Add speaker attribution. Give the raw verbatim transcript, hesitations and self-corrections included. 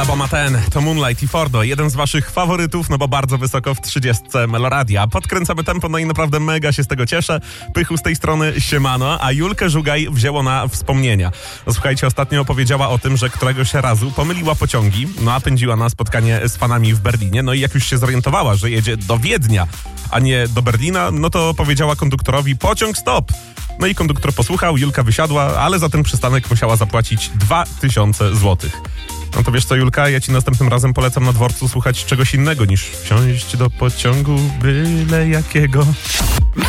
Speaker 1: Alabama ten to Moonlight i Fordo, jeden z waszych faworytów, no bo bardzo wysoko w trzydziestce Meloradia. Podkręcamy tempo, no i naprawdę mega się z tego cieszę. Pychu z tej strony, siemano, a Julkę Żugaj wzięło na wspomnienia. No, słuchajcie, ostatnio opowiedziała o tym, że któregoś razu pomyliła pociągi, no a pędziła na spotkanie z fanami w Berlinie, no i jak już się zorientowała, że jedzie do Wiednia, a nie do Berlina, no to powiedziała konduktorowi: pociąg stop! No i konduktor posłuchał, Julka wysiadła, ale za ten przystanek musiała zapłacić dwa tysiące złotych. No to wiesz co, Julka, ja ci następnym razem polecam na dworcu słuchać czegoś innego niż wsiąść do pociągu byle jakiego.